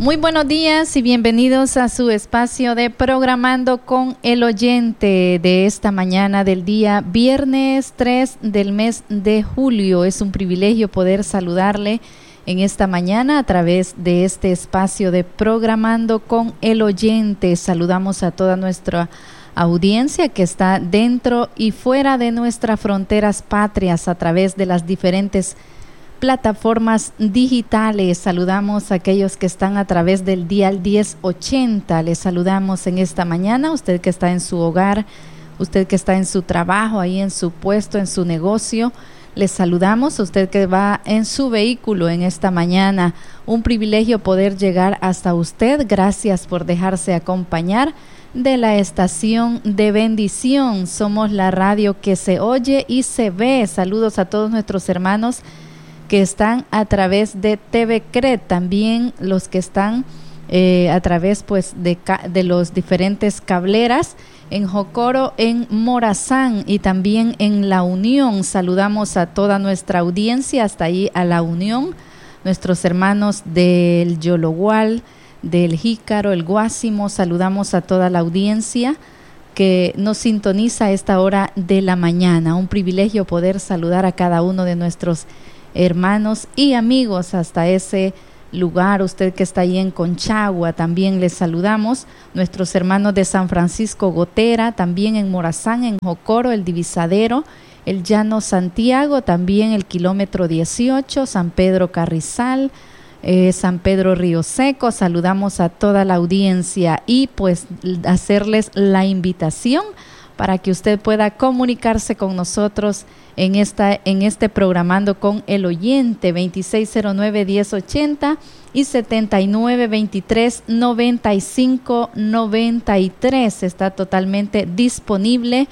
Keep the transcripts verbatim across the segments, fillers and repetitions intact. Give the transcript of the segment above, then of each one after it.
Muy buenos días y bienvenidos a su espacio de Programando con el Oyente de esta mañana del día viernes tres del mes de julio. Es un privilegio poder saludarle en esta mañana a través de este espacio de Programando con el Oyente. Saludamos a toda nuestra audiencia que está dentro y fuera de nuestras fronteras patrias a través de las diferentes plataformas digitales. Saludamos a aquellos que están a través del dial diez ochenta. Les saludamos en esta mañana, usted que está en su hogar, usted que está en su trabajo, ahí en su puesto, en su negocio. Les saludamos a usted que va en su vehículo en esta mañana. Un privilegio poder llegar hasta usted. Gracias por dejarse acompañar de la estación de bendición. Somos la radio que se oye y se ve. Saludos a todos nuestros hermanos que están a través de T V C R E D, también los que están eh, a través pues de, de los diferentes cableras en Jocoro, en Morazán y también en La Unión. Saludamos a toda nuestra audiencia hasta ahí a La Unión, nuestros hermanos del Yologual, del Jícaro, el Guásimo. Saludamos a toda la audiencia que nos sintoniza a esta hora de la mañana. Un privilegio poder saludar a cada uno de nuestros hermanos y amigos hasta ese lugar. Usted que está ahí en Conchagua, también les saludamos. Nuestros hermanos de San Francisco Gotera, también en Morazán, en Jocoro, el Divisadero, el Llano Santiago, también el kilómetro dieciocho, San Pedro Carrizal, eh, San Pedro Río Seco. Saludamos a toda la audiencia y pues hacerles la invitación para que usted pueda comunicarse con nosotros en esta en este Programando con el Oyente. Veintiséis cero nueve, diez ochenta y setenta y nueve veintitrés noventa y cinco noventa y tres. Está totalmente disponible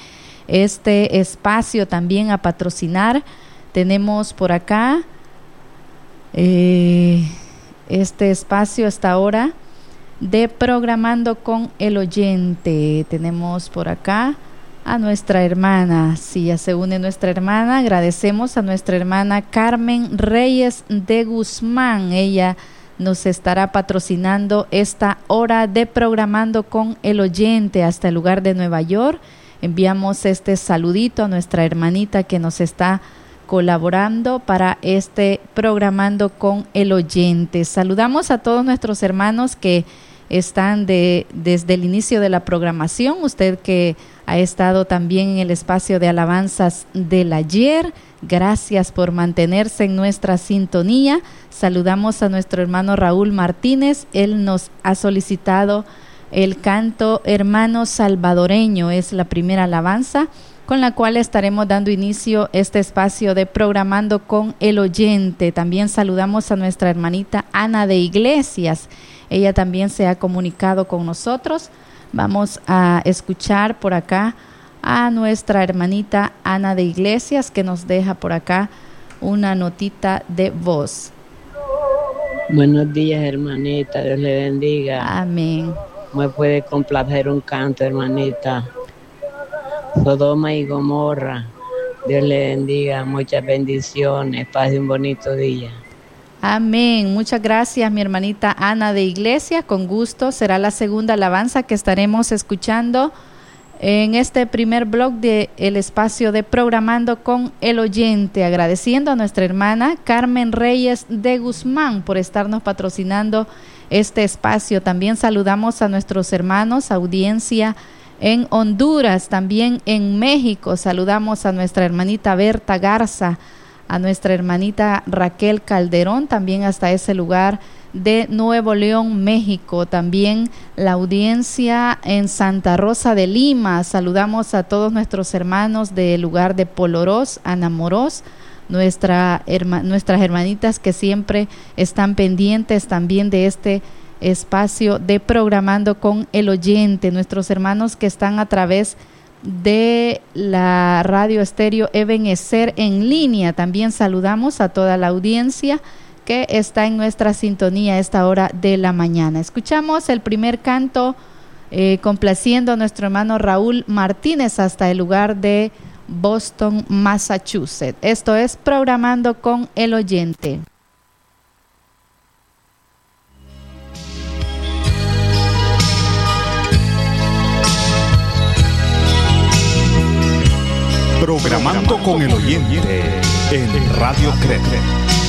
este espacio también a patrocinar. Tenemos por acá eh, este espacio hasta ahora de Programando con el Oyente. Tenemos por acá a nuestra hermana, si ya se une nuestra hermana, agradecemos a nuestra hermana Carmen Reyes de Guzmán. Ella nos estará patrocinando esta hora de Programando con el Oyente hasta el lugar de Nueva York. Enviamos este saludito a nuestra hermanita que nos está colaborando para este Programando con el Oyente. Saludamos a todos nuestros hermanos que están de, desde el inicio de la programación. Usted que ha estado también en el espacio de alabanzas del ayer, gracias por mantenerse en nuestra sintonía. Saludamos a nuestro hermano Raúl Martínez. Él nos ha solicitado el canto Hermano Salvadoreño. Es la primera alabanza con la cual estaremos dando inicio a este espacio de Programando con el Oyente. También saludamos a nuestra hermanita Ana de Iglesias. Ella también se ha comunicado con nosotros. Vamos a escuchar por acá a nuestra hermanita Ana de Iglesias, que nos deja por acá una notita de voz. Buenos días, hermanita. Dios le bendiga. Amén. Me puede complacer un canto, hermanita. Sodoma y Gomorra. Dios le bendiga. Muchas bendiciones. Pase un bonito día. Amén. Muchas gracias, mi hermanita Ana de Iglesia. Con gusto será la segunda alabanza que estaremos escuchando en este primer blog de el espacio de Programando con el Oyente. Agradeciendo a nuestra hermana Carmen Reyes de Guzmán por estarnos patrocinando este espacio. También saludamos a nuestros hermanos, audiencia en Honduras, también en México. Saludamos a nuestra hermanita Berta Garza, a nuestra hermanita Raquel Calderón, también hasta ese lugar de Nuevo León, México. También la audiencia en Santa Rosa de Lima. Saludamos a todos nuestros hermanos del lugar de Polorós, Anamorós, nuestra herma, nuestras hermanitas que siempre están pendientes también de este espacio de Programando con el Oyente. Nuestros hermanos que están a través de la radio estéreo Ebenecer en línea. También saludamos a toda la audiencia que está en nuestra sintonía a esta hora de la mañana. Escuchamos el primer canto eh, complaciendo a nuestro hermano Raúl Martínez hasta el lugar de Boston, Massachusetts. Esto es Programando con el Oyente. Programando con el oyente en Radio Cre.